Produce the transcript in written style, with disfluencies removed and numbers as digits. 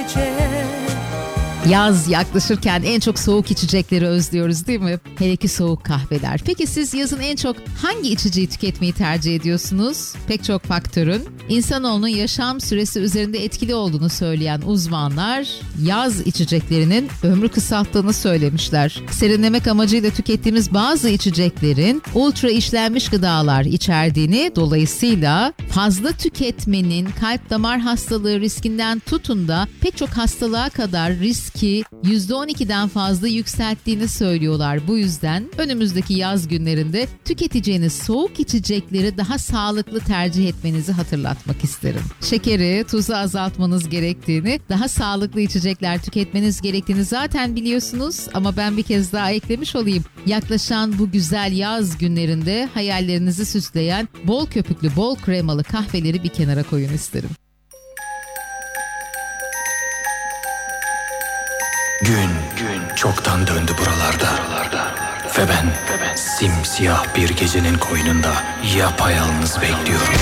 Yaz yaklaşırken en çok soğuk içecekleri özlüyoruz değil mi? Hele ki soğuk kahveler. Peki siz yazın en çok hangi içeceği tüketmeyi tercih ediyorsunuz? Pek çok faktörün insanoğlunun yaşam süresi üzerinde etkili olduğunu söyleyen uzmanlar yaz içeceklerinin ömrü kısalttığını söylemişler. Serinlemek amacıyla tükettiğimiz bazı içeceklerin ultra işlenmiş gıdalar içerdiğini, dolayısıyla fazla tüketmenin kalp damar hastalığı riskinden tutun da pek çok hastalığa kadar riski %12'den fazla yükselttiğini söylüyorlar. Bu yüzden önümüzdeki yaz günlerinde tüketeceğiniz soğuk içecekleri daha sağlıklı tercih etmenizi hatırlatmak isterim. Şekeri, tuzu azaltmanız gerektiğini, daha sağlıklı içecekler tüketmeniz gerektiğini zaten biliyorsunuz ama ben bir kez daha eklemiş olayım. Yaklaşan bu güzel yaz günlerinde hayallerinizi süsleyen bol köpüklü, bol kremalı kahveleri bir kenara koyun isterim. Gün çoktan döndü buralarda. Ve ben simsiyah bir gecenin koynunda yapayalnız bekliyorum.